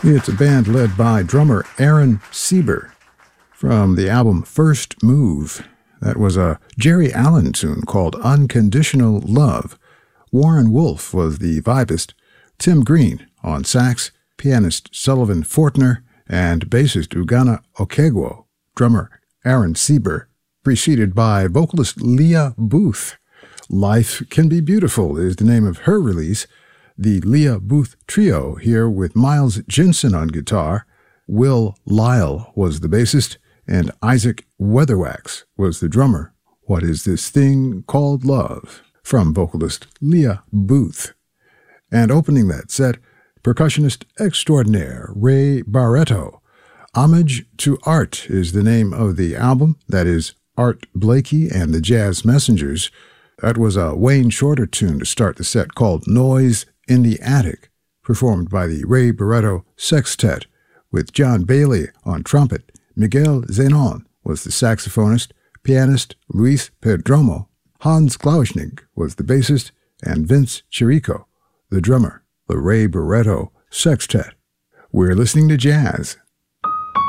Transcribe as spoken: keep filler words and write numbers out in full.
It's a band led by drummer Aaron Sieber from the album First Move. That was a Jerry Allen tune called Unconditional Love. Warren Wolf was the vibist, Tim Green on sax, pianist Sullivan Fortner, and bassist Ugana Okegwo, drummer Aaron Sieber, preceded by vocalist Leah Booth. Life Can Be Beautiful is the name of her release. The Leah Booth Trio here with Miles Jensen on guitar, Will Lyle was the bassist, and Isaac Weatherwax was the drummer. What Is This Thing Called Love? From vocalist Leah Booth. And opening that set, percussionist extraordinaire Ray Barretto. Homage to Art is the name of the album. That is Art Blakey and the Jazz Messengers. That was a Wayne Shorter tune to start the set called Noise in the Attic, performed by the Ray Barretto Sextet, with John Bailey on trumpet. Miguel Zenon was the saxophonist, pianist Luis Perdomo, Hans Klauschnig was the bassist, and Vince Chirico, the drummer. The Ray Barretto Sextet. We're listening to jazz